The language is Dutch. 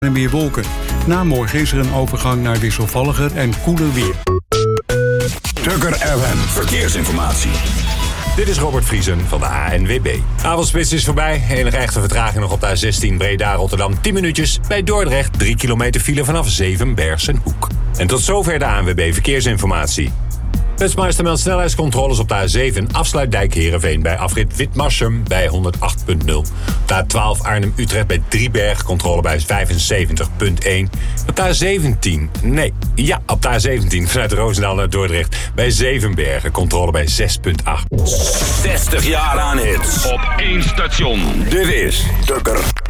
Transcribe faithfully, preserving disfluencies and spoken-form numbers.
en meer wolken. Na morgen is er een overgang naar wisselvalliger en koeler weer. Tukker F M Verkeersinformatie. Dit is Robert Vriesen van de A N W B. Avondspits is voorbij. Enige echte vertraging nog op de A zestien Breda-Rotterdam. tien minuutjes. Bij Dordrecht drie kilometer file vanaf Zevenbergsenhoek. En tot zover de A N W B Verkeersinformatie. Flitsmeister meldt snelheidscontroles op de A zeven Afsluitdijk Heerenveen bij afrit Witmarsum bij honderd acht punt nul. Op de A twaalf Arnhem-Utrecht bij Drieberg controle bij vijfenzeventig punt één. Op de A zeventien, nee, ja, op de A zeventien vanuit Roosendaal naar Dordrecht bij Zevenbergen controle bij zes punt acht. zestig jaar aan hits. Op één station. Dit is Tukker